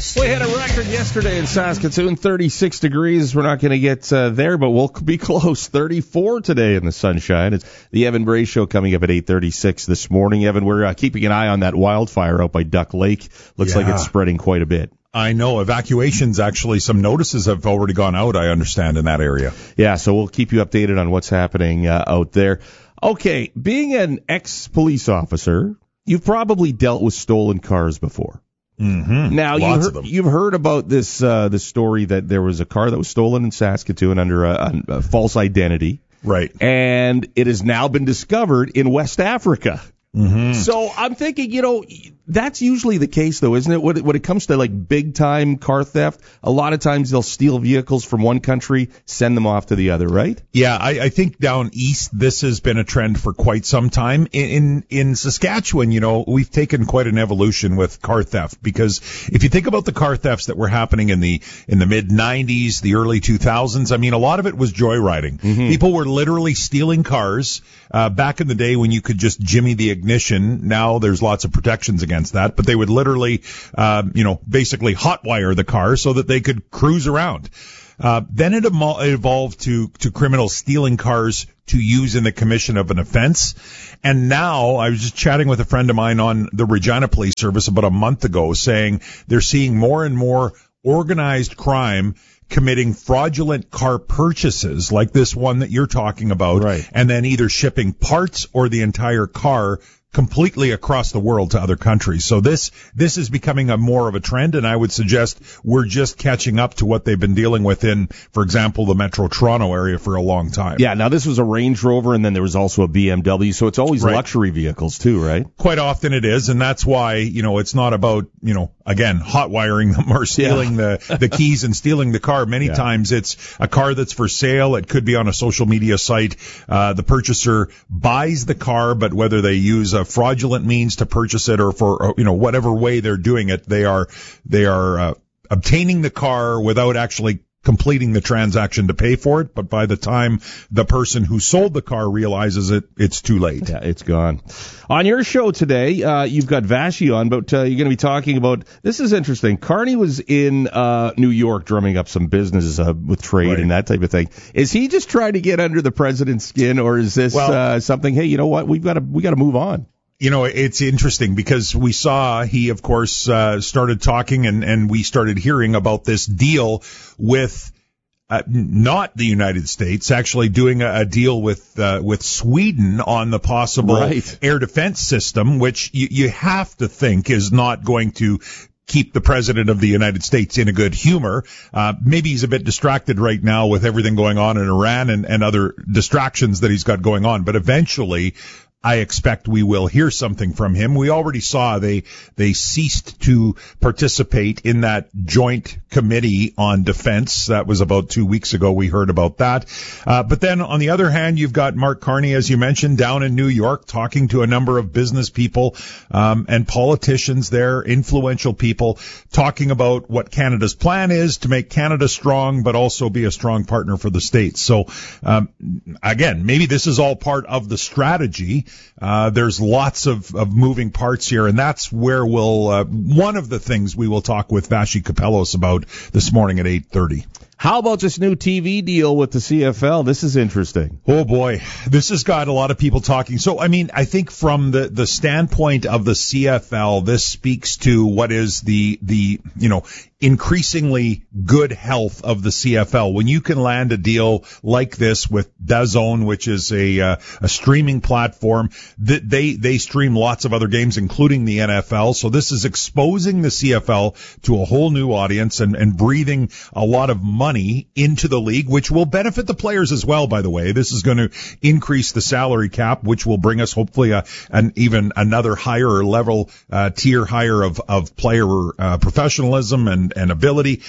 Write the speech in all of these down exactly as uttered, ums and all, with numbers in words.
West. We had a record yesterday in Saskatoon, thirty-six degrees. We're not going to get uh, there, but we'll be close. thirty-four today in the sunshine. It's the Evan Bray Show coming up at eight thirty-six this morning. Evan, we're uh, keeping an eye on that wildfire out by Duck Lake. Looks Yeah. like it's spreading quite a bit. I know. Evacuations, actually, some notices have already gone out, I understand, in that area. Yeah, so we'll keep you updated on what's happening uh, out there. Okay, being an ex-police officer, you've probably dealt with stolen cars before. Mm-hmm. Now, you Lots heard, of them. you've heard about this uh, this story that there was a car that was stolen in Saskatoon under a, a, a false identity. Right. And it has now been discovered in West Africa. Mm-hmm. So I'm thinking, you know, that's usually the case, though, isn't it? When it, when it comes to, like, big-time car theft, a lot of times they'll steal vehicles from one country, send them off to the other, right? Yeah, I, I think down east this has been a trend for quite some time. In, in in Saskatchewan, you know, we've taken quite an evolution with car theft, because if you think about the car thefts that were happening in the in the mid nineties, the early two thousands, I mean, a lot of it was joyriding. Mm-hmm. People were literally stealing cars. Uh, back in the day when you could just jimmy the ignition, now there's lots of protections against that, but they would literally, uh, you know, basically hotwire the car so that they could cruise around. Uh, then it emo- evolved to, to criminals stealing cars to use in the commission of an offense. And now, I was just chatting with a friend of mine on the Regina Police Service about a month ago, saying they're seeing more and more organized crime committing fraudulent car purchases like this one that you're talking about, right, and then either shipping parts or the entire car completely across the world to other countries. So this this is becoming a more of a trend, and I would suggest we're just catching up to what they've been dealing with in, for example, the Metro Toronto area for a long time. Yeah, now this was a Range Rover, and then there was also a B M W, so it's always right. luxury vehicles too, right? Quite often it is, and that's why, you know, it's not about, you know, again, hot wiring them or stealing yeah. the, the keys and stealing the car. Many yeah. times it's a car that's for sale. It could be on a social media site. Uh, the purchaser buys the car, but whether they use a fraudulent means to purchase it or for, you know, whatever way they're doing it, they are, they are, uh, obtaining the car without actually completing the transaction to pay for it, but by the time the person who sold the car realizes it, it's too late. Yeah, it's gone. On your show today, uh, you've got Vashi on, but uh, you're going to be talking about, this is interesting. Carney was in uh, New York drumming up some business uh, with trade right. and that type of thing. Is he just trying to get under the president's skin, or is this well, uh, something, hey, you know what, we've got to we got to move on? You know, it's interesting because we saw he, of course, uh, started talking and, and we started hearing about this deal with uh, not the United States, actually doing a, a deal with uh, with Sweden on the possible right. air defense system, which you, you have to think is not going to keep the president of the United States in a good humor. Uh, maybe he's a bit distracted right now with everything going on in Iran and, and other distractions that he's got going on, but eventually I expect we will hear something from him. We already saw they they ceased to participate in that joint committee on defense. That was about two weeks ago. We heard about that. Uh, but then on the other hand, you've got Mark Carney, as you mentioned, down in New York, talking to a number of business people um, and politicians there, influential people, talking about what Canada's plan is to make Canada strong, but also be a strong partner for the States. So um, again, maybe this is all part of the strategy. Uh, there's lots of, of moving parts here, and that's where we'll, uh, one of the things we will talk with Vashi Kapelos about this morning at eight thirty. How about this new T V deal with the C F L? This is interesting. Oh boy, this has got a lot of people talking. So, I mean, I think from the, the standpoint of the C F L, this speaks to what is the, the, you know, increasingly good health of the C F L. When you can land a deal like this with DAZN, which is a, uh, a streaming platform, that they, they stream lots of other games, including the N F L. So this is exposing the C F L to a whole new audience and, and breathing a lot of money into the league, which will benefit the players as well, by the way. This is going to increase the salary cap, which will bring us hopefully a, an even another higher level, uh, tier higher of, of player, uh, professionalism and, and ability.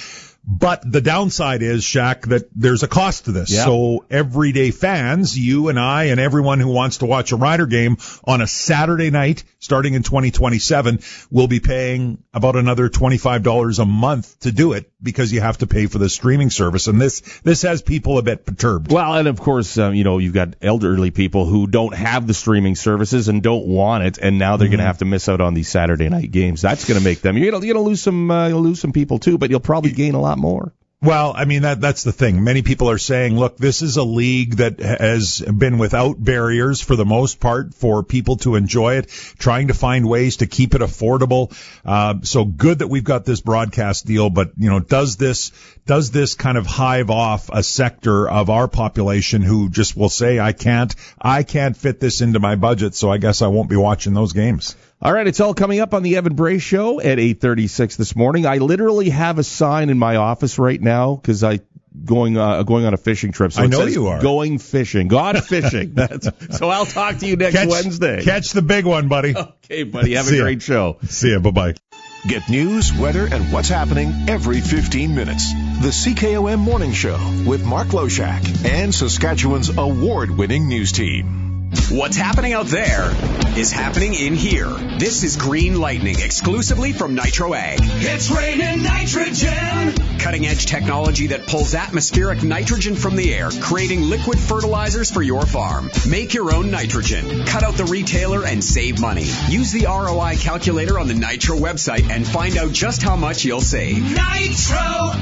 But the downside is, Shaq, that there's a cost to this. Yeah. So everyday fans, you and I and everyone who wants to watch a Rider game on a Saturday night starting in twenty twenty-seven will be paying about another twenty-five dollars a month to do it because you have to pay for the streaming service. And this this has people a bit perturbed. Well, and of course, um, you know, you've got elderly people who don't have the streaming services and don't want it, and now they're mm-hmm. going to have to miss out on these Saturday night games. That's going to make them. You're going to lose some, uh, you'll lose some people too, but you'll probably gain a lot more. Well, I mean, that that's the thing. Many people are saying, look, this is a league that has been without barriers for the most part for people to enjoy it, trying to find ways to keep it affordable. Uh, so good that we've got this broadcast deal, but, you know, does this, does this kind of hive off a sector of our population who just will say, I can't, I can't fit this into my budget, so I guess I won't be watching those games. All right, it's all coming up on the Evan Bray Show at eight thirty-six this morning. I literally have a sign in my office right now because I going uh, going on a fishing trip. So I it know says you are going fishing, gone fishing. That's, so I'll talk to you next catch, Wednesday. Catch the big one, buddy. Okay, buddy. Have See a great ya. show. See ya. Bye bye. Get news, weather, and what's happening every fifteen minutes. The C K O M Morning Show with Mark Loshak and Saskatchewan's award-winning news team. What's happening out there is happening in here. This is Green Lightning, exclusively from Nitro Ag. It's raining nitrogen. Cutting-edge technology that pulls atmospheric nitrogen from the air, creating liquid fertilizers for your farm. Make your own nitrogen. Cut out the retailer and save money. Use the R O I calculator on the Nitro website and find out just how much you'll save. Nitro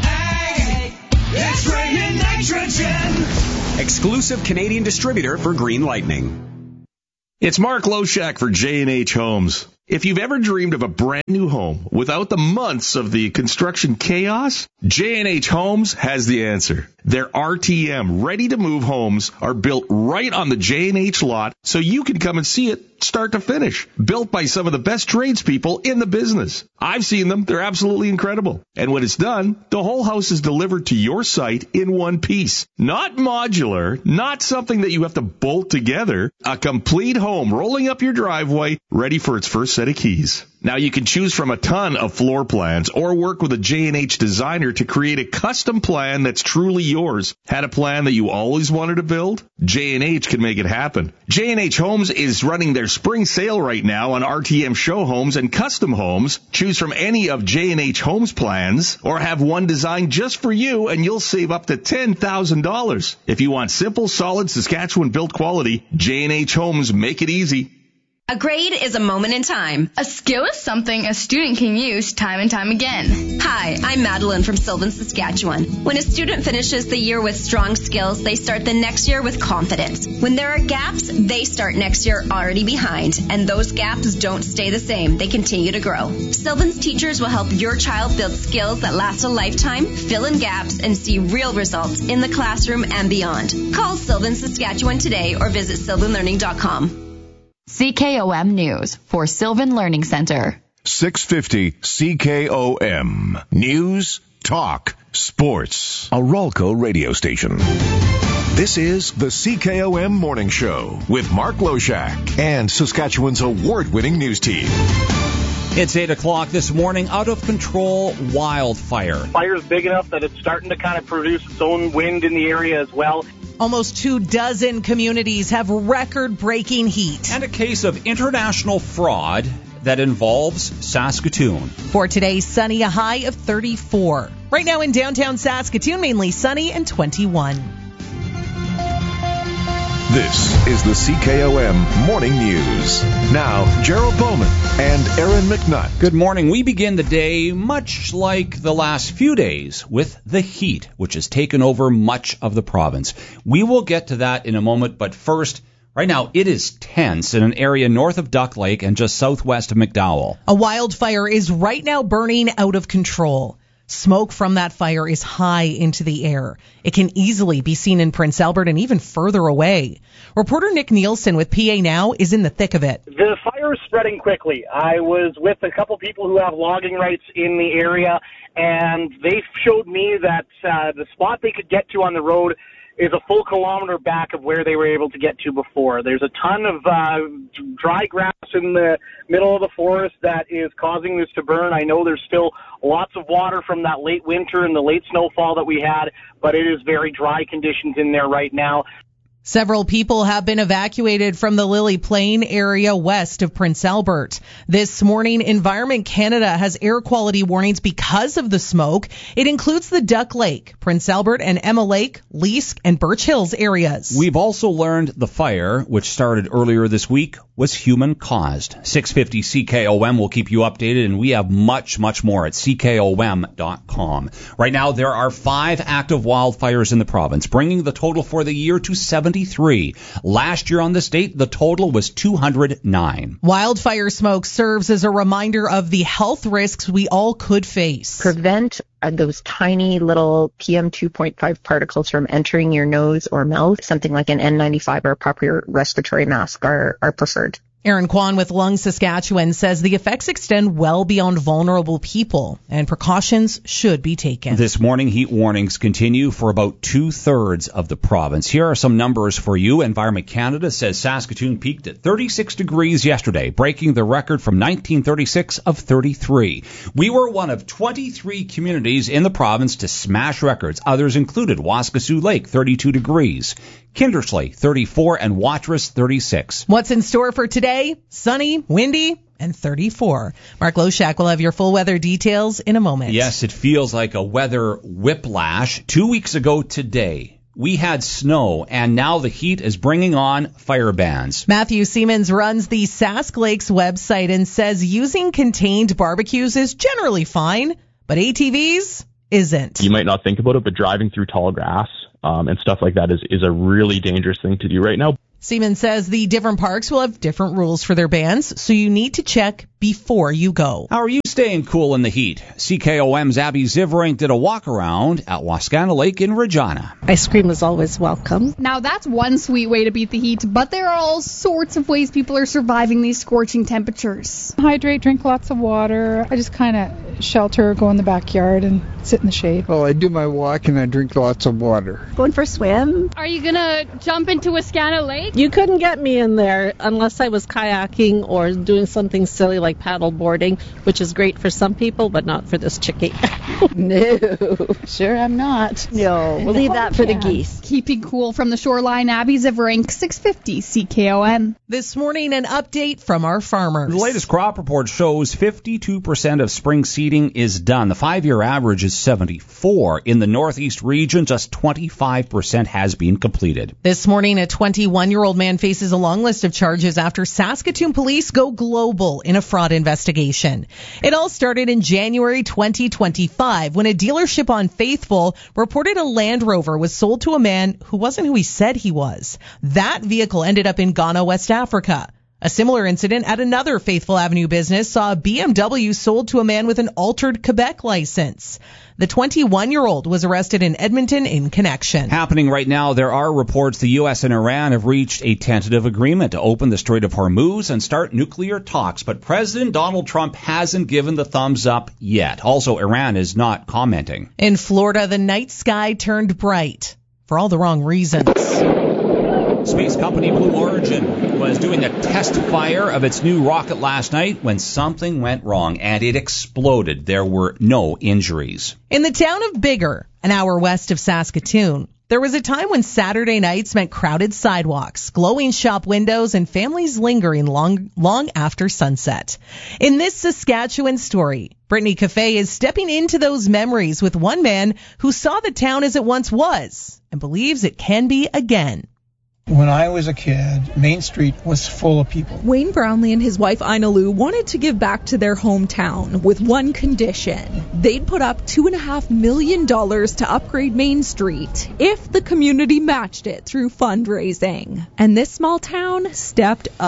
Ag. It's raining nitrogen. Exclusive Canadian distributor for Green Lightning. It's Mark Loshak for J and H Homes. If you've ever dreamed of a brand new home without the months of the construction chaos, J and H Homes has the answer. Their R T M ready-to-move homes are built right on the J and H lot so you can come and see it start to finish. Built by some of the best tradespeople in the business. I've seen them. They're absolutely incredible. And when it's done, the whole house is delivered to your site in one piece. Not modular, not something that you have to bolt together. A complete home rolling up your driveway, ready for its first set of keys. Now you can choose from a ton of floor plans or work with a J and H designer to create a custom plan that's truly yours. Had a plan that you always wanted to build? J and H can make it happen. J and H Homes is running their spring sale right now on R T M show homes and custom homes. Choose from any of J and H Homes plans or have one designed just for you and you'll save up to ten thousand dollars. If you want simple, solid Saskatchewan built quality, J and H Homes make it easy. A grade is a moment in time. A skill is something a student can use time and time again. Hi, I'm Madeline from Sylvan, Saskatchewan. When a student finishes the year with strong skills, they start the next year with confidence. When there are gaps, they start next year already behind, and those gaps don't stay the same. They continue to grow. Sylvan's teachers will help your child build skills that last a lifetime, fill in gaps, and see real results in the classroom and beyond. Call Sylvan, Saskatchewan today or visit sylvan learning dot com. C K O M News for Sylvan Learning Center. six fifty C K O M. News, talk, sports. A Ralco radio station. This is the C K O M Morning Show with Mark Loshak and Saskatchewan's award-winning news team. It's eight o'clock this morning. Out of control wildfire. Fire's big enough that it's starting to kind of produce its own wind in the area as well. Almost two dozen communities have record-breaking heat. And a case of international fraud that involves Saskatoon. For today, sunny, a high of thirty-four. Right now in downtown Saskatoon, mainly sunny and twenty-one. This is the C K O M Morning News. Now, Gerald Bowman and Aaron McNutt. Good morning. We begin the day much like the last few days with the heat, which has taken over much of the province. We will get to that in a moment, but first, right now it is tense in an area north of Duck Lake and just southwest of McDowell. A wildfire is right now burning out of control. Smoke from that fire is high into the air. It can easily be seen in Prince Albert and even further away. Reporter Nick Nielsen with P A Now is in the thick of it. The fire is spreading quickly. I was with a couple people who have logging rights in the area, and they showed me that uh, the spot they could get to on the road is a full kilometer back of where they were able to get to before. There's a ton of uh, dry grass in the middle of the forest that is causing this to burn. I know there's still lots of water from that late winter and the late snowfall that we had, but it is very dry conditions in there right now. Several people have been evacuated from the Lily Plain area west of Prince Albert. This morning, Environment Canada has air quality warnings because of the smoke. It includes the Duck Lake, Prince Albert and Emma Lake, Leask, and Birch Hills areas. We've also learned the fire, which started earlier this week, was human-caused. six fifty C K O M will keep you updated, and we have much, much more at C K O M dot com. Right now, there are five active wildfires in the province, bringing the total for the year to seventy-three. Last year on this date, the total was two hundred nine. Wildfire smoke serves as a reminder of the health risks we all could face. Prevent those tiny little P M two point five particles from entering your nose or mouth. Something like an N ninety-five or a proper respiratory mask are, are preferred. Aaron Kwan with Lung Saskatchewan says the effects extend well beyond vulnerable people and precautions should be taken. This morning, heat warnings continue for about two-thirds of the province. Here are some numbers for you. Environment Canada says Saskatoon peaked at thirty-six degrees yesterday, breaking the record from nineteen thirty-six of thirty-three. We were one of twenty-three communities in the province to smash records. Others included Waskesiu Lake, thirty-two degrees. Kindersley, thirty-four, and Watrous, thirty-six. What's in store for today? Sunny, windy, and thirty-four. Mark Loshak will have your full weather details in a moment. Yes, it feels like a weather whiplash. Two weeks ago today, we had snow, and now the heat is bringing on fire bans. Matthew Siemens runs the Sask Lakes website and says using contained barbecues is generally fine, but A T Vs isn't. You might not think about it, but driving through tall grass um, and stuff like that is, is a really dangerous thing to do right now. Siemens says the different parks will have different rules for their bans, so you need to check before you go. How are you staying cool in the heat? C K O M's Abby Ziverink did a walk around at Wascana Lake in Regina. Ice cream is always welcome. Now that's one sweet way to beat the heat, but there are all sorts of ways people are surviving these scorching temperatures. Hydrate, drink lots of water. I just kind of shelter, go in the backyard and sit in the shade. Well, I do my walk and I drink lots of water. Going for a swim. Are you going to jump into Wascana Lake? You couldn't get me in there unless I was kayaking or doing something silly like paddle boarding, which is great for some people, but not for this chickie. No, sure I'm not. No, we'll leave that for the geese. Keeping cool from the shoreline, Abby Ziverink, six fifty C K O M. This morning, an update from our farmers. The latest crop report shows fifty-two percent of spring seeding is done. The five-year average is seventy-four. In the northeast region, just twenty-five percent has been completed. This morning, a twenty-one-year-old man faces a long list of charges after Saskatoon police go global in a fraud investigation. It all started in January twenty twenty-five when a dealership on Faithful reported a Land Rover was sold to a man who wasn't who he said he was. That vehicle ended up in Ghana, West Africa. A similar incident at another Faithful Avenue business saw a B M W sold to a man with an altered Quebec license. The twenty-one-year-old was arrested in Edmonton in connection. Happening right now, there are reports the U S and Iran have reached a tentative agreement to open the Strait of Hormuz and start nuclear talks, but President Donald Trump hasn't given the thumbs up yet. Also, Iran is not commenting. In Florida, the night sky turned bright for all the wrong reasons. Space company Blue Origin was doing a test fire of its new rocket last night when something went wrong and it exploded. There were no injuries. In the town of Biggar, an hour west of Saskatoon, there was a time when Saturday nights meant crowded sidewalks, glowing shop windows, and families lingering long, long after sunset. In this Saskatchewan story, Brittany Cafe is stepping into those memories with one man who saw the town as it once was and believes it can be again. When I was a kid, Main Street was full of people. Wayne Brownlee and his wife Ina Lou wanted to give back to their hometown with one condition. They'd put up two and a half million dollars to upgrade Main Street if the community matched it through fundraising. And this small town stepped up.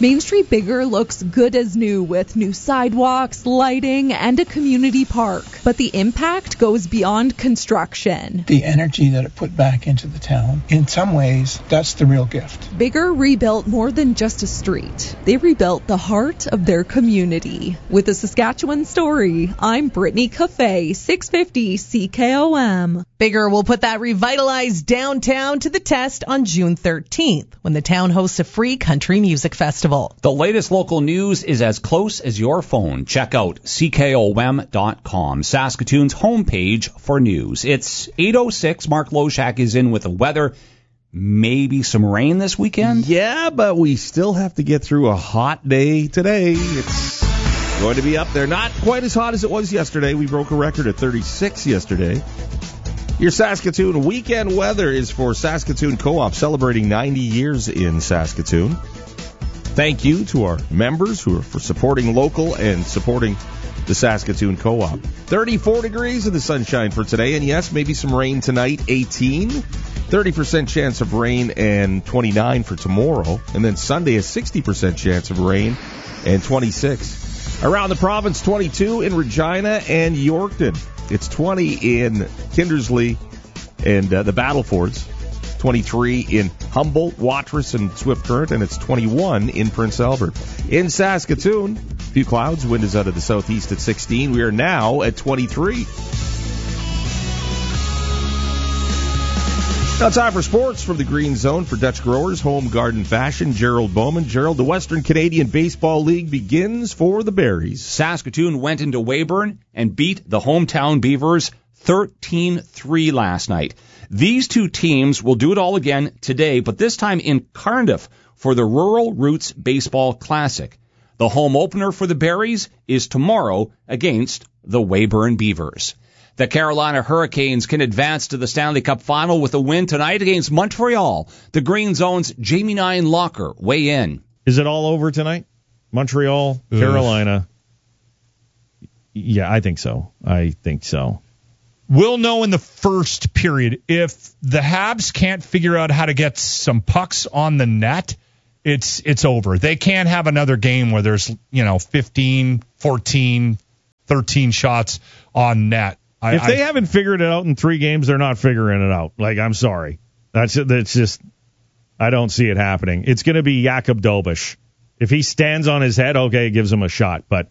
Main Street Bigger looks good as new with new sidewalks, lighting, and a community park. But the impact goes beyond construction. The energy that it put back into the town, in some ways, that's the real gift. Bigger rebuilt more than just a street. They rebuilt the heart of their community. With a Saskatchewan story, I'm Brittany Cafe, six fifty C K O M. Bigger will put that revitalized downtown to the test on June thirteenth when the town hosts a free country music festival. The latest local news is as close as your phone. Check out C K O M dot com, Saskatoon's homepage for news. It's eight oh six. Mark Loshak is in with the weather. Maybe some rain this weekend? Yeah, but we still have to get through a hot day today. It's going to be up there. Not quite as hot as it was yesterday. We broke a record at thirty-six yesterday. Your Saskatoon weekend weather is for Saskatoon Co-op, celebrating ninety years in Saskatoon. Thank you to our members who are for supporting local and supporting the Saskatoon Co-op. thirty-four degrees in the sunshine for today, and yes, maybe some rain tonight, eighteen. thirty percent chance of rain and twenty-nine for tomorrow. And then Sunday, a sixty percent chance of rain and twenty-six. Around the province, twenty-two in Regina and Yorkton. It's twenty in Kindersley and uh, the Battlefords. twenty-three in Humboldt, Watrous, and Swift Current. And it's twenty-one in Prince Albert. In Saskatoon, a few clouds. Wind is out of the southeast at sixteen. We are now at twenty-three. Now time for sports from the Green Zone for Dutch Growers, Home Garden Fashion. Gerald Bowman. Gerald, the Western Canadian Baseball League begins for the Berries. Saskatoon went into Weyburn and beat the hometown Beavers thirteen three last night. These two teams will do it all again today, but this time in Cardiff for the Rural Roots Baseball Classic. The home opener for the Berries is tomorrow against the Weyburn Beavers. The Carolina Hurricanes can advance to the Stanley Cup Final with a win tonight against Montreal. The Green Zone's Jamie Nine Locker weigh in. Is it all over tonight? Montreal, Ugh. Carolina. Yeah, I think so. I think so. We'll know in the first period. If the Habs can't figure out how to get some pucks on the net, it's it's over. They can't have another game where there's, you know, fifteen, fourteen, thirteen shots on net. I, if they I, haven't figured it out in three games, they're not figuring it out. Like, I'm sorry. That's that's just, I don't see it happening. It's going to be Jakub Dobish. If he stands on his head, okay, it gives him a shot. But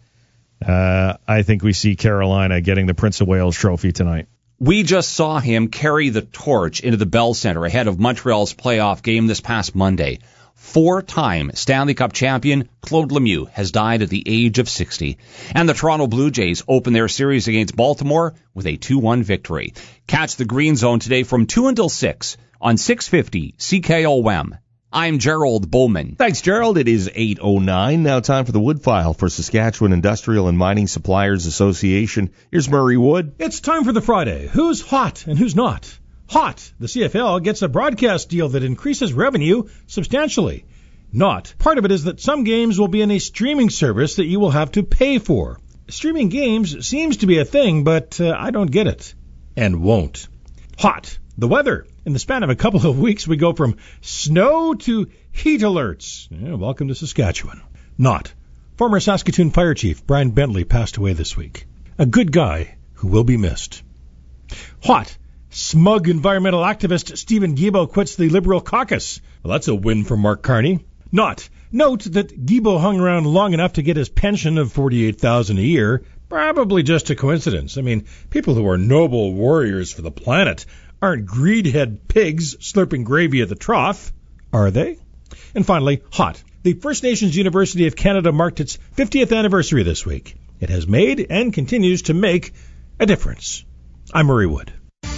uh, I think we see Carolina getting the Prince of Wales trophy tonight. We just saw him carry the torch into the Bell Centre ahead of Montreal's playoff game this past Monday. Four-time Stanley Cup champion Claude Lemieux has died at the age of sixty. And the Toronto Blue Jays open their series against Baltimore with a two one victory. Catch the Green Zone today from two until six on six fifty C K O M. I'm Gerald Bowman. Thanks, Gerald. It is eight oh nine. Now time for the Wood File for Saskatchewan Industrial and Mining Suppliers Association. Here's Murray Wood. It's time for the Friday. Who's hot and who's not? Hot. The C F L gets a broadcast deal that increases revenue substantially. Not. Part of it is that some games will be in a streaming service that you will have to pay for. Streaming games seems to be a thing, but uh, I don't get it. And won't. Hot. The weather. In the span of a couple of weeks, we go from snow to heat alerts. Yeah, welcome to Saskatchewan. Not. Former Saskatoon Fire Chief Brian Bentley passed away this week. A good guy who will be missed. Hot. Smug environmental activist Stephen Guilbeault quits the Liberal caucus. Well, that's a win for Mark Carney. Not. Note that Guilbeault hung around long enough to get his pension of forty-eight thousand dollars a year. Probably just a coincidence. I mean, people who are noble warriors for the planet aren't greedhead pigs slurping gravy at the trough, are they? And finally, hot. The First Nations University of Canada marked its fiftieth anniversary this week. It has made and continues to make a difference. I'm Murray Wood.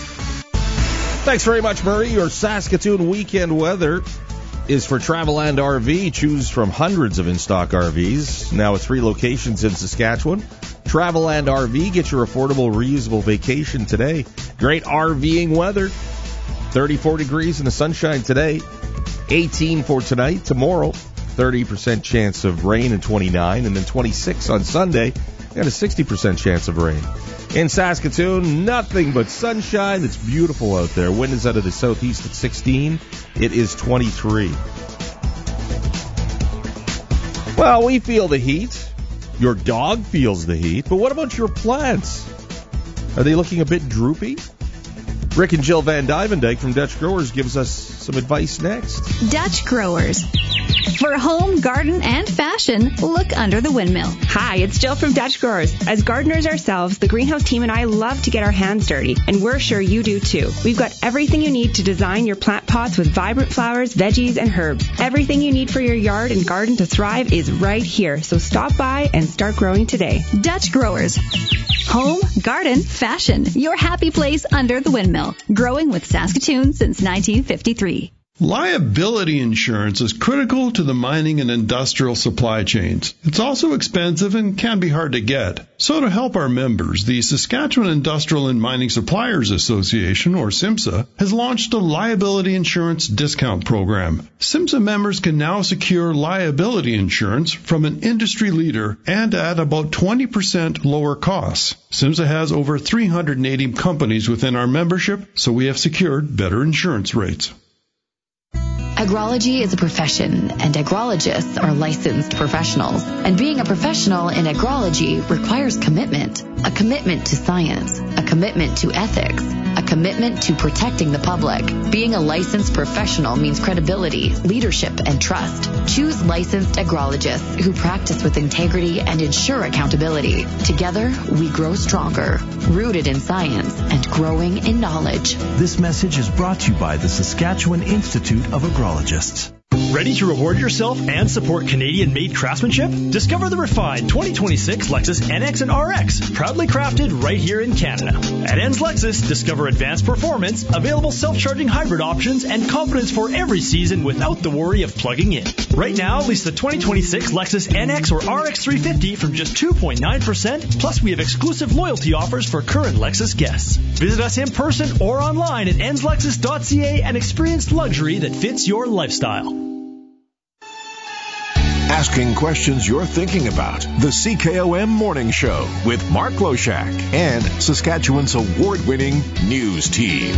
Thanks very much, Murray. Your Saskatoon weekend weather is for Traveland R V. Choose from hundreds of in-stock R Vs. Now at three locations in Saskatchewan. Traveland R V. Get your affordable, reusable vacation today. Great RVing weather. thirty-four degrees in the sunshine today. eighteen for tonight. Tomorrow, thirty percent chance of rain and twenty-nine. And then twenty-six on Sunday. And a sixty percent chance of rain. In Saskatoon, nothing but sunshine. It's beautiful out there. Wind is out of the southeast at sixteen. It is twenty-three. Well, we feel the heat. Your dog feels the heat. But what about your plants? Are they looking a bit droopy? Rick and Jill Van Dyke from Dutch Growers gives us some advice next. Dutch Growers. For home, garden, and fashion, look under the windmill. Hi, it's Jill from Dutch Growers. As gardeners ourselves, the greenhouse team and I love to get our hands dirty, and we're sure you do too. We've got everything you need to design your plant pots with vibrant flowers, veggies, and herbs. Everything you need for your yard and garden to thrive is right here, so stop by and start growing today. Dutch Growers. Home, garden, fashion. Your happy place under the windmill. Growing with Saskatoon since nineteen fifty-three. Liability insurance is critical to the mining and industrial supply chains. It's also expensive and can be hard to get. So to help our members, the Saskatchewan Industrial and Mining Suppliers Association, or SIMSA, has launched a liability insurance discount program. SIMSA members can now secure liability insurance from an industry leader and at about twenty percent lower costs. SIMSA has over three hundred eighty companies within our membership, so we have secured better insurance rates. Agrology is a profession, and agrologists are licensed professionals. And being a professional in agrology requires commitment. A commitment to science, a commitment to ethics, a commitment to protecting the public. Being a licensed professional means credibility, leadership, and trust. Choose licensed agrologists who practice with integrity and ensure accountability. Together, we grow stronger, rooted in science and growing in knowledge. This message is brought to you by the Saskatchewan Institute of Agrologists. Ready to reward yourself and support Canadian-made craftsmanship? Discover the refined twenty twenty-six Lexus N X and R X, proudly crafted right here in Canada. At N S Lexus, discover advanced performance, available self-charging hybrid options, and confidence for every season without the worry of plugging in. Right now, lease the twenty twenty-six Lexus N X or R X three fifty from just two point nine percent, plus we have exclusive loyalty offers for current Lexus guests. Visit us in person or online at N S Lexus dot C A and experience luxury that fits your lifestyle. Asking questions you're thinking about. The C K O M Morning Show with Mark Loshak and Saskatchewan's award-winning news team.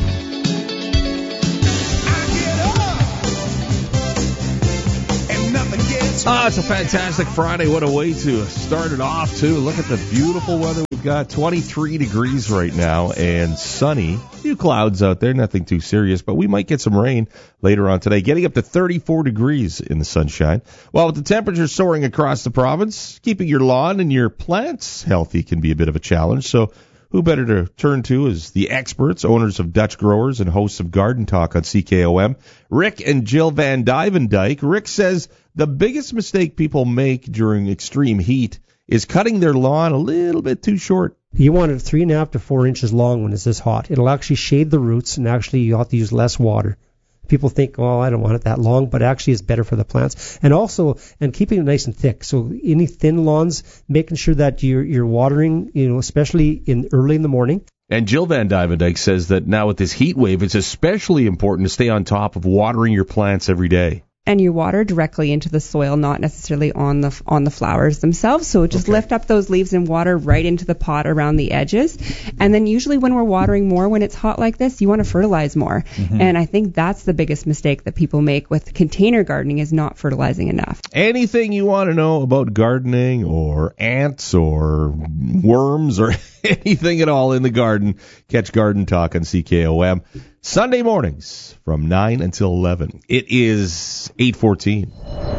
Ah, it's a fantastic Friday. What a way to start it off, too. Look at the beautiful weather we've got. twenty-three degrees right now and sunny. A few clouds out there, nothing too serious, but we might get some rain later on today. Getting up to thirty-four degrees in the sunshine. Well, with the temperatures soaring across the province, keeping your lawn and your plants healthy can be a bit of a challenge. So who better to turn to is the experts, owners of Dutch Growers and hosts of Garden Talk on C K O M, Rick and Jill Van Dyke. Rick says the biggest mistake people make during extreme heat is cutting their lawn a little bit too short. You want it three and a half to four inches long when it's this hot. It'll actually shade the roots, and actually you have to use less water. People think, oh, I don't want it that long, but actually it's better for the plants. And also, and keeping it nice and thick. So any thin lawns, making sure that you're, you're watering, you know, especially in early in the morning. And Jill Van Dyke says that now with this heat wave, it's especially important to stay on top of watering your plants every day. And you water directly into the soil, not necessarily on the on the flowers themselves. So just Okay. lift up those leaves and water right into the pot around the edges. And then usually when we're watering more, when it's hot like this, you want to fertilize more. Mhm. And I think that's the biggest mistake that people make with container gardening is not fertilizing enough. Anything you want to know about gardening or ants or worms or anything at all in the garden, catch Garden Talk on C K O M. Sunday mornings from nine until eleven. It is eight fourteen.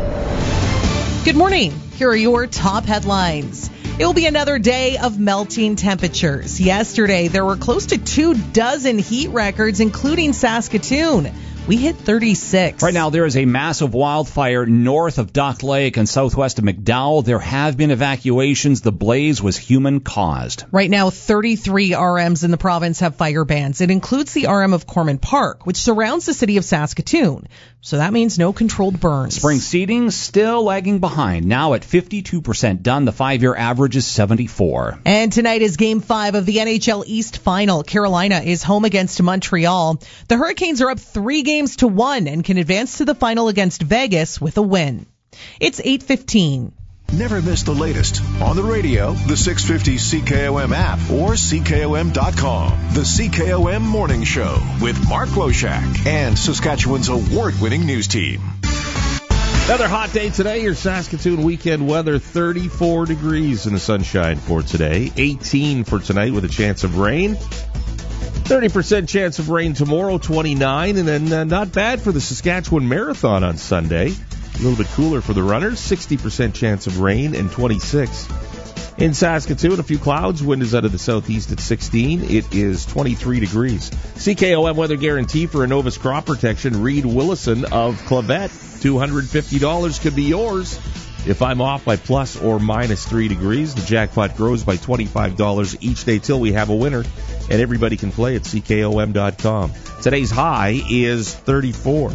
Good morning. Here are your top headlines. It will be another day of melting temperatures. Yesterday, there were close to two dozen heat records, including Saskatoon. We hit thirty-six. Right now, there is a massive wildfire north of Duck Lake and southwest of McDowell. There have been evacuations. The blaze was human-caused. Right now, thirty-three R Ms in the province have fire bans. It includes the R M of Corman Park, which surrounds the city of Saskatoon. So that means no controlled burns. Spring seeding still lagging behind. Now at fifty-two percent done. The five-year average is seventy-four. And tonight is Game five of the N H L East Final. Carolina is home against Montreal. The Hurricanes are up three games to one and can advance to the final against Vegas with a win. It's eight fifteen. Never miss the latest on the radio, the six fifty C K O M app, or C K O M dot com. The C K O M Morning Show with Mark Loshak and Saskatchewan's award-winning news team. Another hot day today. Your Saskatoon weekend weather, thirty-four degrees in the sunshine for today. eighteen for tonight with a chance of rain. thirty percent chance of rain tomorrow, twenty-nine. And then uh, not bad for the Saskatchewan Marathon on Sunday. A little bit cooler for the runners. sixty percent chance of rain and twenty-six. In Saskatoon, a few clouds. Wind is out of the southeast at sixteen. It is twenty-three degrees. C K O M weather guarantee for Innovus crop protection. Reed Willison of Clavet. two hundred fifty dollars could be yours. If I'm off by plus or minus three degrees, the jackpot grows by twenty-five dollars each day till we have a winner. And everybody can play at C K O M dot com. Today's high is thirty-four.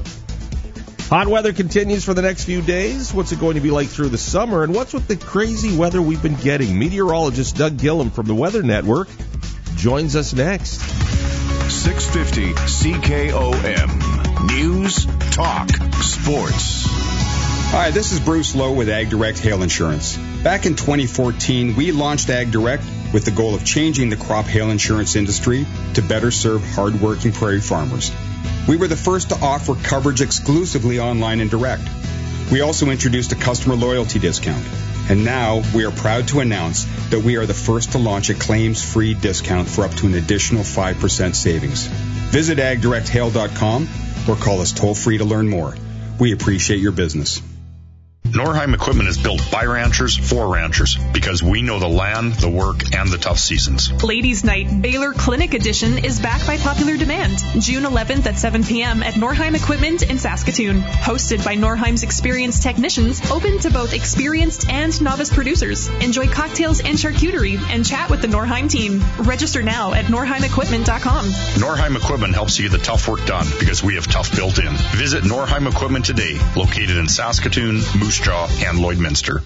Hot weather continues for the next few days. What's it going to be like through the summer? And what's with the crazy weather we've been getting? Meteorologist Doug Gillum from the Weather Network joins us next. six fifty C K O M. News, Talk, Sports. Hi, this is Bruce Lowe with Ag Direct Hail Insurance. Back in twenty fourteen, we launched Ag Direct with the goal of changing the crop hail insurance industry to better serve hardworking prairie farmers. We were the first to offer coverage exclusively online and direct. We also introduced a customer loyalty discount. And now we are proud to announce that we are the first to launch a claims-free discount for up to an additional five percent savings. Visit ag direct hail dot com or call us toll-free to learn more. We appreciate your business. Norheim Equipment is built by ranchers for ranchers because we know the land, the work, and the tough seasons. Ladies' Night Baylor Clinic Edition is back by popular demand. June eleventh at seven p.m. at Norheim Equipment in Saskatoon. Hosted by Norheim's experienced technicians, open to both experienced and novice producers. Enjoy cocktails and charcuterie and chat with the Norheim team. Register now at norheim equipment dot com. Norheim Equipment helps you get the tough work done because we have tough built in. Visit Norheim Equipment today, located in Saskatoon, Moose Jaw, and Lloydminster.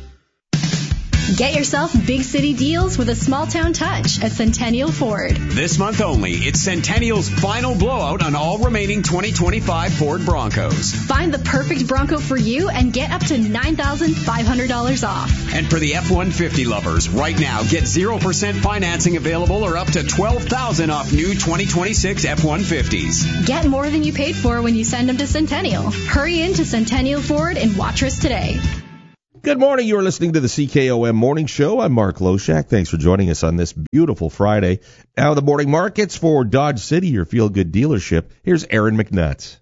Get yourself big city deals with a small town touch at Centennial Ford. This month only, it's Centennial's final blowout on all remaining twenty twenty-five Ford Broncos. Find the perfect Bronco for you and get up to nine thousand five hundred dollars off. And for the F one fifty lovers, right now, get zero percent financing available or up to twelve thousand dollars off new twenty twenty-six F one fifties. Get more than you paid for when you send them to Centennial. Hurry into Centennial Ford in Watrous today. Good morning. You're listening to the C K O M Morning Show. I'm Mark Loshak. Thanks for joining us on this beautiful Friday. Now the morning markets for Dodge City, your feel-good dealership. Here's Aaron McNutt.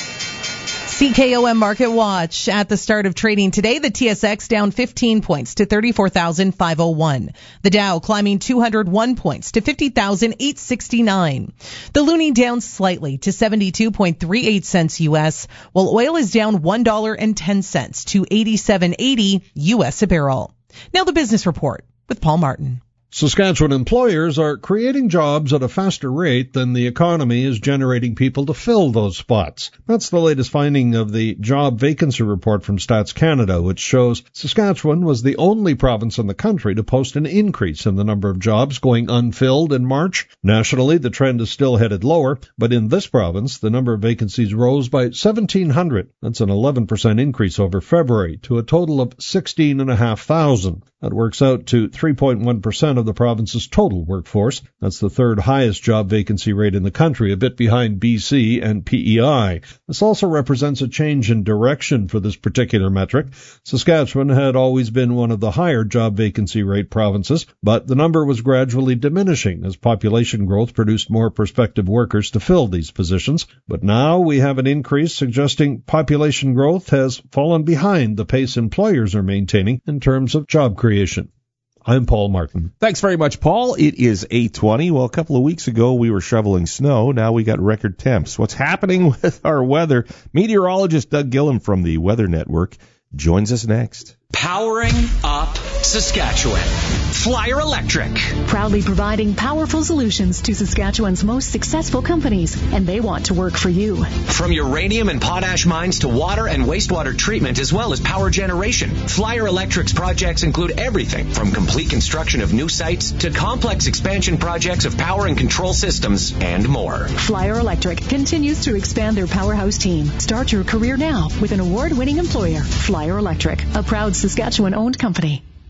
C K O M Market Watch. At the start of trading today, the T S X down fifteen points to thirty-four thousand five hundred one. The Dow climbing two hundred one points to fifty thousand eight hundred sixty-nine. The Loonie down slightly to seventy-two point three eight cents U S, while oil is down one dollar and ten cents to eighty-seven eighty U S a barrel. Now the business report with Paul Martin. Saskatchewan employers are creating jobs at a faster rate than the economy is generating people to fill those spots. That's the latest finding of the job vacancy report from Stats Canada, which shows Saskatchewan was the only province in the country to post an increase in the number of jobs going unfilled in March. Nationally, the trend is still headed lower, but in this province, the number of vacancies rose by seventeen hundred. That's an eleven percent increase over February to a total of sixteen thousand five hundred. That works out to three point one percent of the province's total workforce. That's the third highest job vacancy rate in the country, a bit behind B C and P E I. This also represents a change in direction for this particular metric. Saskatchewan had always been one of the higher job vacancy rate provinces, but the number was gradually diminishing as population growth produced more prospective workers to fill these positions. But now we have an increase suggesting population growth has fallen behind the pace employers are maintaining in terms of job creation. Creation. I'm Paul Martin. Thanks very much, Paul. It is eight twenty. Well, a couple of weeks ago, we were shoveling snow. Now we got record temps. What's happening with our weather? Meteorologist Doug Gillum from the Weather Network joins us next. Powering up Saskatchewan. Flyer Electric. Proudly providing powerful solutions to Saskatchewan's most successful companies, and they want to work for you. From uranium and potash mines to water and wastewater treatment as well as power generation, Flyer Electric's projects include everything from complete construction of new sites to complex expansion projects of power and control systems and more. Flyer Electric continues to expand their powerhouse team. Start your career now with an award-winning employer, Flyer Electric, a proud Saskatchewan-owned company.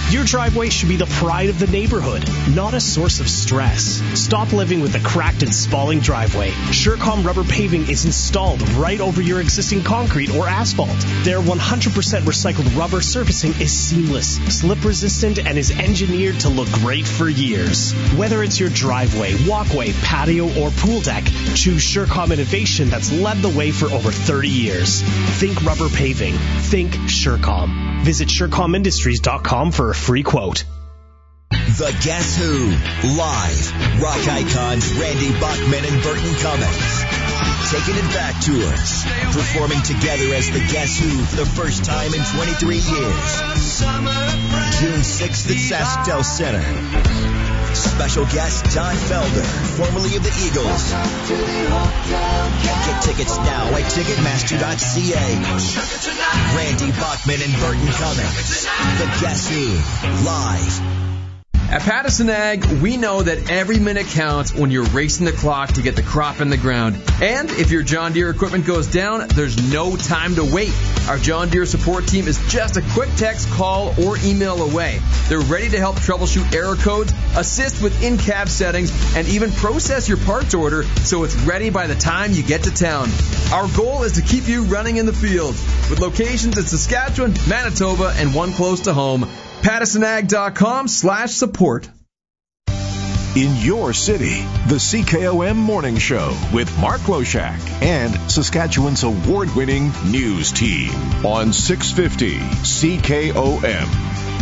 Your driveway should be the pride of the neighborhood, not a source of stress. Stop living with a cracked and spalling driveway. Surecom rubber paving is installed right over your existing concrete or asphalt. Their one hundred percent recycled rubber surfacing is seamless, slip resistant, and is engineered to look great for years. Whether it's your driveway, walkway, patio, or pool deck, choose Surecom innovation that's led the way for over thirty years. Think rubber paving. Think Surecom. Visit Surecom Industries dot com for a free quote. The Guess Who live. Rock icons Randy Bachman and Burton Cummings taking it back tours, performing together as the Guess Who for the first time in twenty-three years. June sixth at SaskTel Center. Special guest Don Felder, formerly of the Eagles. Get tickets now at Ticketmaster dot c a. Randy Bachman and Burton Cummings. The Guess Who live. At Pattison Ag, we know that every minute counts when you're racing the clock to get the crop in the ground. And if your John Deere equipment goes down, there's no time to wait. Our John Deere support team is just a quick text, call, or email away. They're ready to help troubleshoot error codes, assist with in-cab settings, and even process your parts order so it's ready by the time you get to town. Our goal is to keep you running in the field. With locations in Saskatchewan, Manitoba, and one close to home, Pattison Ag dot com slash support. In your city, the C K O M Morning Show with Mark Loshak and Saskatchewan's award-winning news team on six fifty C K O M.